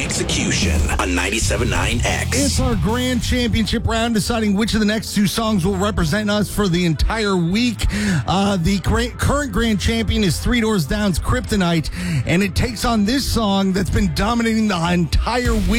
Execution on 97.9 X. It's our grand championship round, deciding which of the next two songs will represent us for the entire week. The current grand champion is Three Doors Down's Kryptonite, and it takes on this song that's been dominating the entire week.